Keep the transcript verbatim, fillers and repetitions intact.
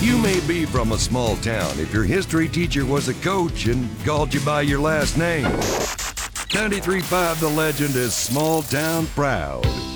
You may be from a small town if your history teacher was a coach and called you by your last name. ninety-three point five The Legend is small town proud.